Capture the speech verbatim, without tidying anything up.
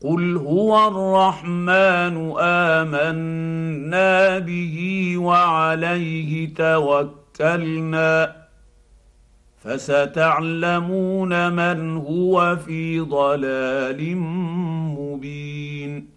قل هو الرحمن آمنا به وعليه توكلنا فستعلمون من هو في ضلال مبين.